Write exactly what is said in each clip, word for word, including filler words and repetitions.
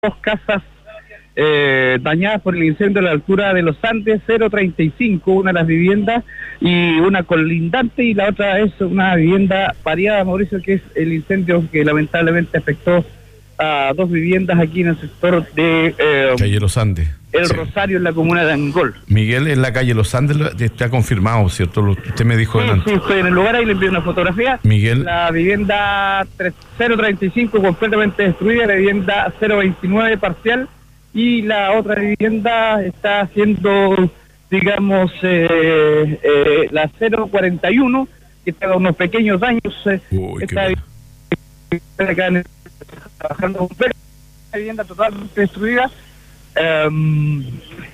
dos casas eh, dañadas por el incendio a la altura de los Andes, cero treinta y cinco, una de las viviendas, y una colindante, y la otra es una vivienda pareada, Mauricio, que es el incendio que lamentablemente afectó a dos viviendas aquí en el sector de eh, calle Los Andes, El sí. Rosario, en la comuna de Angol. Miguel, en la calle Los Andes está confirmado, ¿cierto? Usted me dijo sí, delante. Sí, estoy en el lugar, ahí le envié una fotografía. Miguel. La vivienda cero treinta y cinco completamente destruida, la vivienda cero veintinueve parcial, y la otra vivienda está haciendo, digamos, eh, eh, la cero cuarenta y uno, que está con unos pequeños daños. Eh, Uy, está acá en el, trabajando con la vivienda totalmente destruida. Um,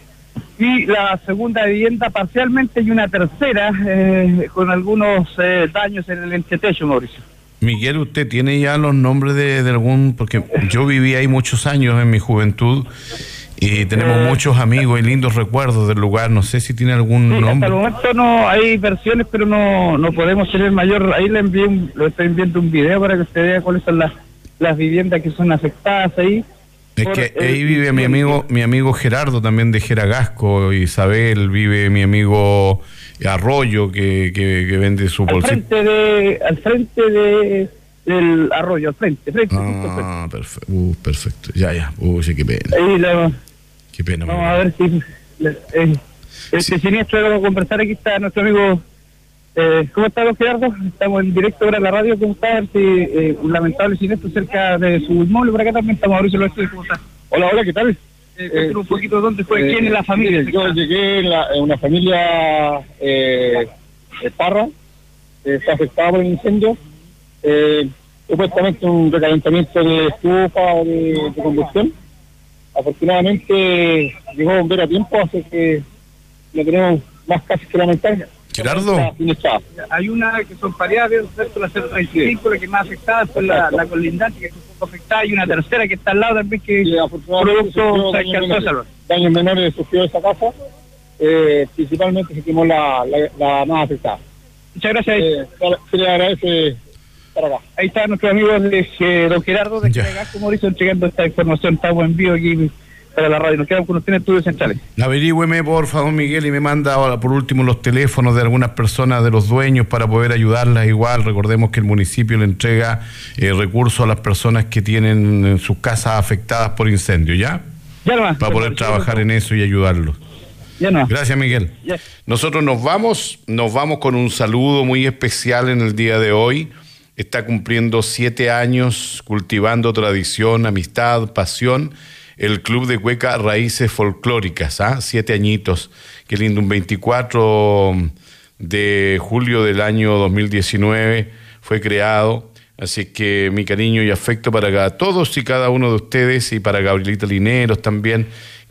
y la segunda vivienda parcialmente, y una tercera eh, con algunos eh, daños en el entretecho, Mauricio. Miguel, ¿usted tiene ya los nombres de, de algún...? Porque yo viví ahí muchos años en mi juventud y tenemos eh, muchos amigos y lindos recuerdos del lugar. No sé si tiene algún sí, nombre. Hasta el momento no hay versiones, pero no no podemos tener mayor... Ahí le envié un, le estoy enviando un video para que usted vea cuáles son las, las viviendas que son afectadas ahí. Es por, que eh, ahí vive mi amigo mi amigo Gerardo, también de Geragasco, Isabel, vive mi amigo Arroyo, que, que, que vende su bolsito. Al frente de, al frente de del Arroyo, al frente, frente. Ah, perfecto, uh, perfecto, ya, ya, uy, sí, qué pena. Ahí la, qué pena. Vamos a ver si eh, este sí. siniestro vamos a conversar. Aquí está nuestro amigo. Eh, ¿Cómo está, don Gerardo? Estamos en directo ahora en la radio. ¿Cómo está? A ver si eh, un lamentable siniestro cerca de su inmueble. Por acá también está Mauricio Loeste. ¿Cómo está? Hola, hola, ¿qué tal? Eh, eh, un poquito dónde fue, eh, quién es la familia. Eh, yo llegué en, la, en una familia eh, de Parra, eh, está afectada por el incendio. Eh, supuestamente un recalentamiento de estufa o de, de combustión. Afortunadamente llegó a bomber a tiempo, así que no tenemos más casos que lamentar. Gerardo, hay una que son pareadas, la cero treinta y cinco, la que más afectada, después la, la colindante, que es un poco afectada, y una tercera que está al lado también, que sí, producto se alcanzó a salvar. Daños menores sufrió esa casa, eh, principalmente se quemó la, la, la más afectada. Muchas gracias. Eh, se le agradece para acá. Ahí está nuestro amigo de, eh, don Gerardo de Geragasco, Mauricio, entregando esta información. Estamos en vivo aquí para la radio. Nos quedamos con usted en Estudios Centrales. Averígüeme, por favor, Miguel, y me manda ahora, por último, los teléfonos de algunas personas, de los dueños, para poder ayudarlas. Igual, recordemos que el municipio le entrega eh, recursos a las personas que tienen sus casas afectadas por incendio, ¿ya? Ya nomás. Para poder trabajar en eso y ayudarlos. Ya no. Gracias, Miguel. Ya. Nosotros nos vamos, nos vamos con un saludo muy especial en el día de hoy. Está cumpliendo siete años cultivando tradición, amistad, pasión, el Club de Cueca Raíces Folclóricas, ¿ah? Siete añitos. Qué lindo, un veinticuatro de julio del año dos mil diecinueve fue creado. Así que mi cariño y afecto para cada, todos y cada uno de ustedes, y para Gabrielita Lineros también,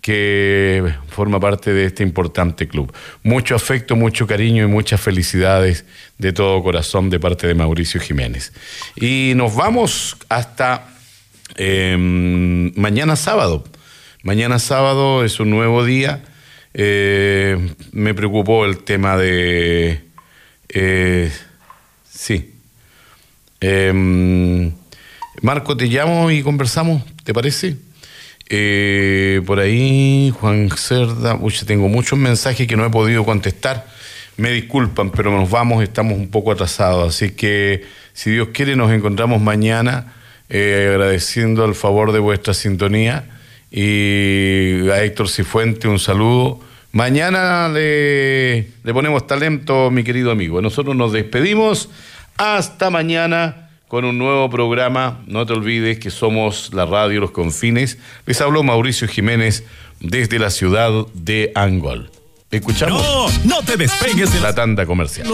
que forma parte de este importante club. Mucho afecto, mucho cariño y muchas felicidades de todo corazón de parte de Mauricio Jiménez. Y nos vamos hasta eh, mañana sábado. Mañana sábado es un nuevo día. Eh, me preocupó el tema de... Eh, sí. Eh, Marco, te llamo y conversamos, ¿te parece? Eh, por ahí, Juan Cerda, uy, tengo muchos mensajes que no he podido contestar, me disculpan, pero nos vamos, estamos un poco atrasados, así que si Dios quiere nos encontramos mañana, eh, agradeciendo el favor de vuestra sintonía, y a Héctor Cifuente un saludo. Mañana le, le ponemos talento, mi querido amigo. Nosotros nos despedimos, hasta mañana con un nuevo programa. No te olvides que somos la radio Los Confines. Les habló Mauricio Jiménez desde la ciudad de Angol. Escuchamos. No, no te despegues de la tanda comercial.